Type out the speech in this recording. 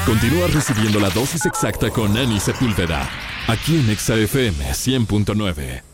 Continúa recibiendo la dosis exacta con Annie Sepúlveda, aquí en Exa FM 100.9.